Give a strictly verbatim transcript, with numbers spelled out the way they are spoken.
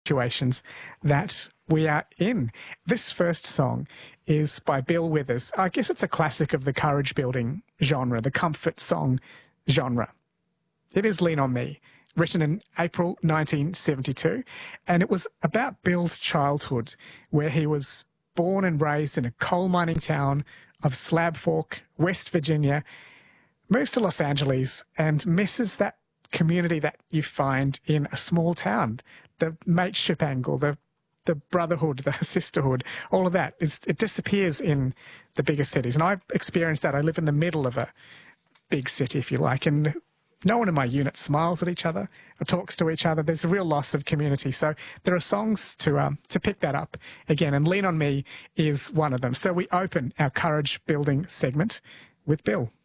situations that we are in. This first song is by Bill Withers. I guess it's a classic of the courage building genre, the comfort song genre. It is Lean on Me, written in April nineteen seventy-two, and it was about Bill's childhood, where he was born and raised in a coal mining town of Slab Fork, West Virginia, moves to Los Angeles and misses that community that you find in a small town, the mateship angle, the the brotherhood, the sisterhood, all of that. It's, it disappears in the bigger cities. And I experienced that. I live in the middle of a big city, if you like, and no one in my unit smiles at each other or talks to each other. There's a real loss of community. So there are songs to um, to pick that up again, and Lean on Me is one of them. So we open our courage building segment with Bill.